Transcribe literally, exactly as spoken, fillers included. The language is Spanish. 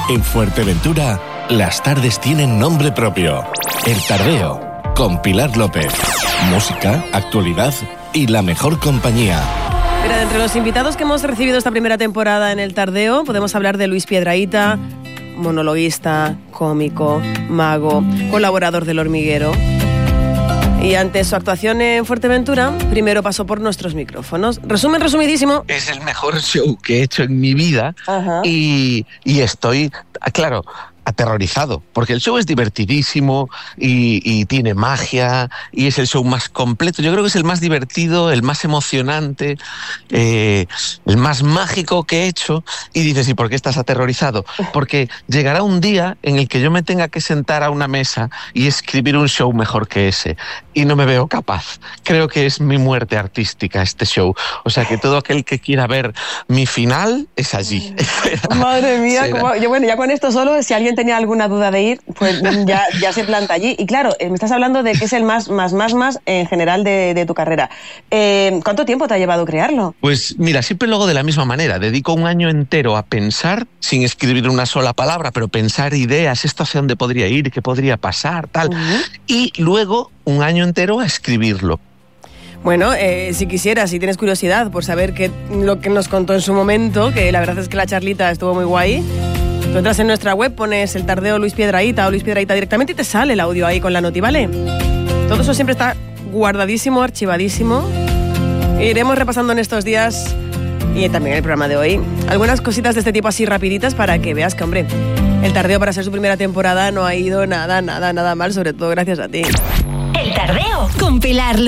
En Fuerteventura, las tardes tienen nombre propio. El Tardeo, con Pilar López. Música, actualidad y la mejor compañía. Mira, entre los invitados que hemos recibido esta primera temporada en El Tardeo, podemos hablar de Luis Piedrahita, monologuista, cómico, mago, colaborador del Hormiguero. Y ante su actuación en Fuerteventura, primero pasó por nuestros micrófonos. Resumen resumidísimo. Es el mejor show que he hecho en mi vida. Ajá. y, y estoy, claro, aterrorizado, porque el show es divertidísimo y, y tiene magia y es el show más completo. Yo creo que es el más divertido, el más emocionante, eh, el más mágico que he hecho. Y dices, ¿y por qué estás aterrorizado? Porque llegará un día en el que yo me tenga que sentar a una mesa y escribir un show mejor que ese. Y no me veo capaz. Creo que es mi muerte artística este show. O sea que todo aquel que quiera ver mi final es allí. Madre mía, Será. como, yo, bueno, ya con esto solo, si alguien tenía alguna duda de ir, pues ya, ya se planta allí. Y claro, me estás hablando de que es el más, más, más, más en general de, de tu carrera. Eh, ¿Cuánto tiempo te ha llevado crearlo? Pues mira, siempre lo hago de la misma manera. Dedico un año entero a pensar, sin escribir una sola palabra, pero pensar ideas, esto hacia dónde podría ir, qué podría pasar, tal. Uh-huh. Y luego un año entero a escribirlo. Bueno, eh, si quisieras, si tienes curiosidad por saber qué, lo que nos contó en su momento, que la verdad es que la charlita estuvo muy guay, tú entras en nuestra web, pones El Tardeo Luis Piedrahita o Luis Piedrahita directamente y te sale el audio ahí con la noti, ¿vale? Todo eso siempre está guardadísimo, archivadísimo. Iremos repasando en estos días y también en el programa de hoy algunas cositas de este tipo así rapiditas para que veas que, hombre, El Tardeo para ser su primera temporada no ha ido nada, nada, nada mal, sobre todo gracias a ti. El Tardeo con Pilar López.